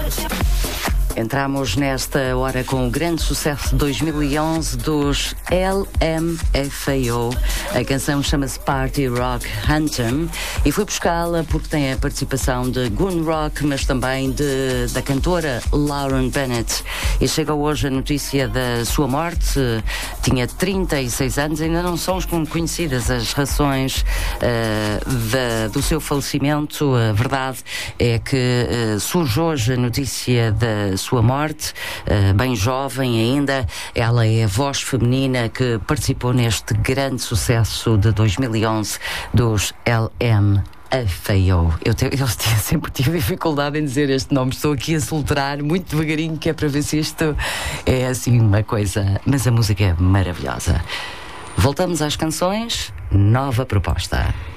Entramos nesta hora com o grande sucesso de 2011 dos LMFAO. A canção chama-se Party Rock Anthem e fui buscá-la porque tem a participação de Gun Rock, mas também da cantora Lauren Bennett. E chega hoje a notícia da sua morte. Tinha 36 anos, ainda não são conhecidas as razões do seu falecimento. A verdade é que surge hoje a notícia da sua morte, bem jovem ainda. Ela é a voz feminina que participou neste grande sucesso de 2011 dos LMFAO. Eu sempre tive dificuldade em dizer este nome. Estou aqui a soltar muito devagarinho, que é para ver se isto é assim uma coisa. Mas a música é maravilhosa. Voltamos às canções. Nova proposta.